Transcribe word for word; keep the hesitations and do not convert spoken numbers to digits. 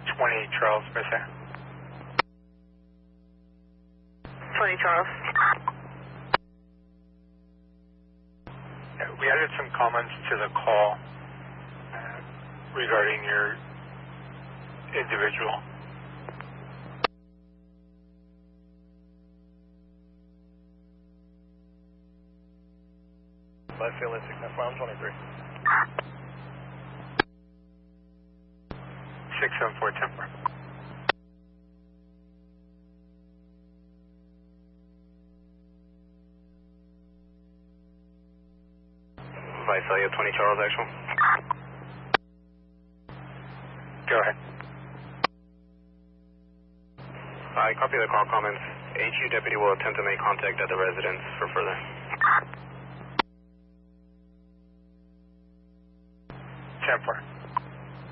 twenty Charles, right there. twenty Charles. Yeah, we added some comments to the call uh, regarding your individual. Live field at six nine four, I'm twenty-three. six seven four, ten four. Visalia, twenty Charles, actual. Go ahead. I copy the call comments. H U deputy will attempt to make contact at the residence for further. ten four.